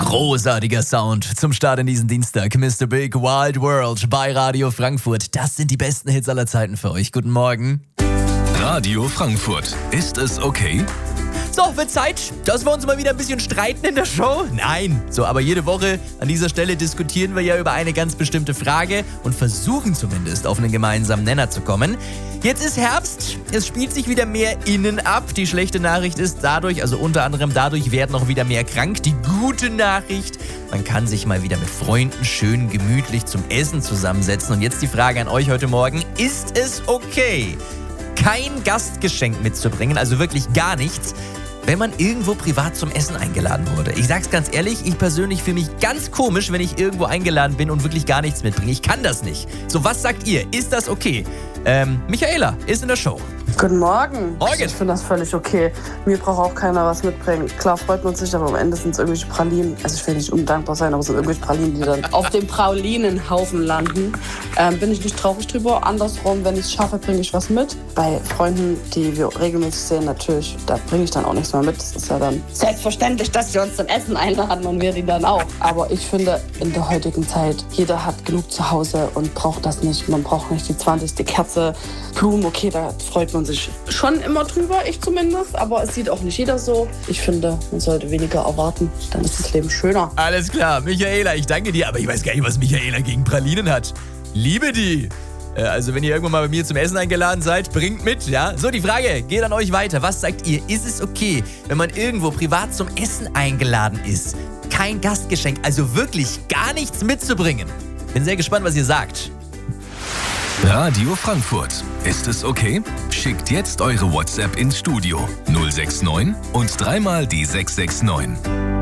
Großartiger Sound zum Start in diesen Dienstag. Mr. Big Wild World bei Radio Frankfurt. Das sind die besten Hits aller Zeiten für euch. Guten Morgen. Radio Frankfurt. Ist es okay? So, wird Zeit, dass wir uns mal wieder ein bisschen streiten in der Show? Nein. So, aber jede Woche an dieser Stelle diskutieren wir ja über eine ganz bestimmte Frage und versuchen zumindest auf einen gemeinsamen Nenner zu kommen. Jetzt ist Herbst, es spielt sich wieder mehr innen ab. Die schlechte Nachricht ist dadurch, also unter anderem dadurch, werden auch wieder mehr krank. Die gute Nachricht, man kann sich mal wieder mit Freunden schön gemütlich zum Essen zusammensetzen. Und jetzt die Frage an euch heute Morgen, ist es okay, kein Gastgeschenk mitzubringen, also wirklich gar nichts, wenn man irgendwo privat zum Essen eingeladen wurde? Ich sag's ganz ehrlich, ich persönlich fühle mich ganz komisch, wenn ich irgendwo eingeladen bin und wirklich gar nichts mitbringe. Ich kann das nicht. So, was sagt ihr? Ist das okay? Michaela ist in der Show. Guten Morgen. Morgen. Ich finde das völlig okay. Mir braucht auch keiner was mitbringen. Klar freut man sich, aber am Ende sind es irgendwelche Pralinen. Also ich will nicht undankbar sein, aber es sind irgendwelche Pralinen, die dann auf dem Pralinenhaufen landen. Bin ich nicht traurig drüber. Andersrum, wenn ich es schaffe, bringe ich was mit. Bei Freunden, die wir regelmäßig sehen, natürlich, da bringe ich dann auch nichts mehr mit. Das ist ja dann selbstverständlich, dass sie uns zum Essen einladen und wir die dann auch. Aber ich finde, in der heutigen Zeit, jeder hat genug zu Hause und braucht das nicht. Man braucht nicht die 20. Kerze, Blumen, okay, da freut man sich schon immer drüber, ich zumindest, aber es sieht auch nicht jeder so. Ich finde, man sollte weniger erwarten, dann ist das Leben schöner. Alles klar, Michaela, ich danke dir, aber ich weiß gar nicht, was Michaela gegen Pralinen hat. Liebe die! Also wenn ihr irgendwann mal bei mir zum Essen eingeladen seid, bringt mit, ja? So, die Frage geht an euch weiter. Was sagt ihr? Ist es okay, wenn man irgendwo privat zum Essen eingeladen ist, kein Gastgeschenk, also wirklich gar nichts mitzubringen? Bin sehr gespannt, was ihr sagt. Radio Frankfurt. Ist es okay? Schickt jetzt eure WhatsApp ins Studio 069 und dreimal die 669.